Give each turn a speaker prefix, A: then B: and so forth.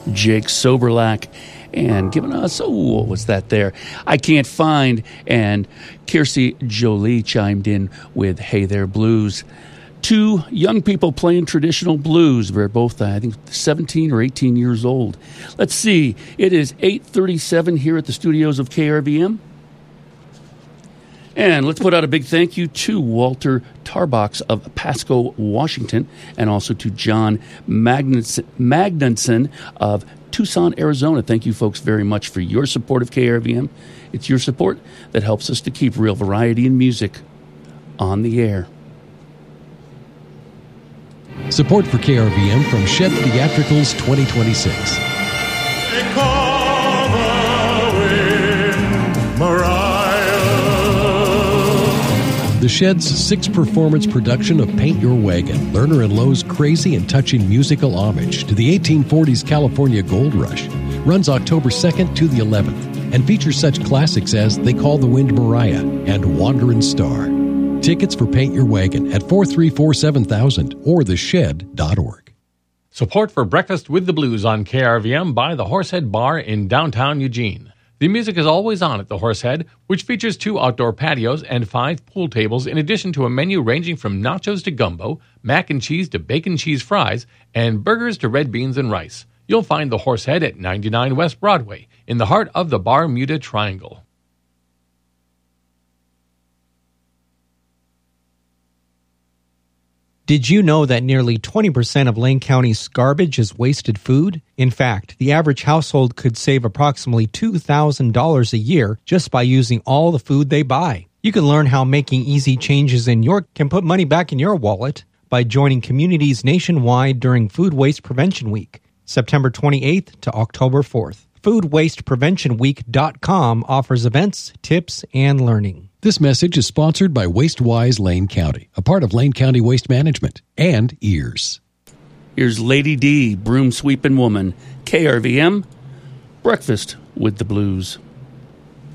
A: Jake Soberlack, and giving us, what was that there? I Can't Find, and Kiersey Jolie chimed in with Hey There Blues. Two young people playing traditional blues. They're both, I think, 17 or 18 years old. Let's see. It is 8:37 here at the studios of KRVM. And let's put out a big thank you to Walter Tarbox of Pasco, Washington, and also to John Magnuson of Tucson, Arizona. Thank you, folks, very much for your support of KRVM. It's your support that helps us to keep real variety in music on the air.
B: Support for KRVM from Shed Theatricals 2026. The Shed's 6-performance production of Paint Your Wagon, Lerner and Lowe's crazy and touching musical homage to the 1840s California Gold Rush, runs October 2nd to the 11th and features such classics as They Call the Wind Mariah and Wanderin' Star. Tickets for Paint Your Wagon at 434-7000 or theshed.org.
C: Support for Breakfast with the Blues on KRVM by the Horsehead Bar in downtown Eugene. The music is always on at the Horsehead, which features 2 outdoor patios and 5 pool tables, in addition to a menu ranging from nachos to gumbo, mac and cheese to bacon cheese fries, and burgers to red beans and rice. You'll find the Horsehead at 99 West Broadway, in the heart of the Bermuda Triangle.
D: Did you know that nearly 20% of Lane County's garbage is wasted food? In fact, the average household could save approximately $2,000 a year just by using all the food they buy. You can learn how making easy changes in your can put money back in your wallet by joining communities nationwide during Food Waste Prevention Week, September 28th to October 4th. FoodWastePreventionWeek.com offers events, tips, and learning.
B: This message is sponsored by WasteWise Lane County, a part of Lane County Waste Management, and EARS.
A: Here's Lady D, Broom Sweeping Woman, KRVM, Breakfast with the Blues.